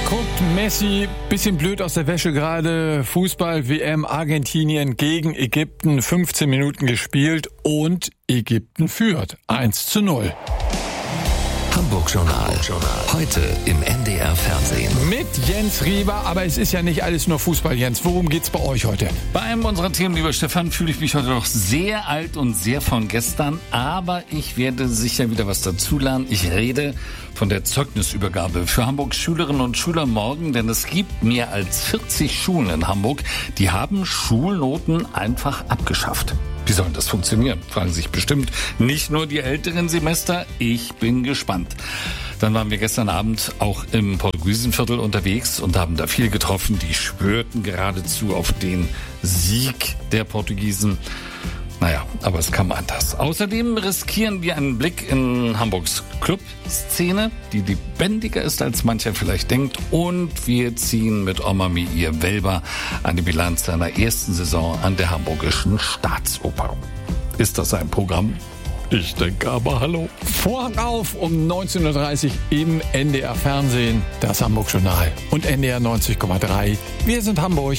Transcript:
Guckt Messi, bisschen blöd aus der Wäsche gerade. Fußball-WM Argentinien gegen Ägypten, 15 Minuten gespielt und Ägypten führt 1:0. Hamburg-Journal. Heute im NDR Fernsehen. Mit Jens Rieber, aber es ist ja nicht alles nur Fußball, Jens. Worum geht's bei euch heute? Bei einem unserer Themen, lieber Stefan, fühle ich mich heute noch sehr alt und sehr von gestern, aber ich werde sicher wieder was dazulernen. Ich rede von der Zeugnisübergabe für Hamburgs Schülerinnen und Schüler morgen, denn es gibt mehr als 40 Schulen in Hamburg, die haben Schulnoten einfach abgeschafft. Wie soll das funktionieren? Fragen sich bestimmt nicht nur die älteren Semester. Ich bin gespannt. Dann waren wir gestern Abend auch im Portugiesenviertel unterwegs und haben da viele getroffen. Die schwörten geradezu auf den Sieg der Portugiesen. Naja, aber es kam anders. Außerdem riskieren wir einen Blick in Hamburgs Clubszene, die lebendiger ist, als mancher vielleicht denkt. Und wir ziehen mit Omar Meir Welber eine Bilanz seiner ersten Saison an der Hamburgischen Staatsoper. Ist das ein Programm? Ich denke aber, hallo. Vorhang auf um 19:30 Uhr im NDR Fernsehen, das Hamburg-Journal und NDR 90,3. Wir sind Hamburg.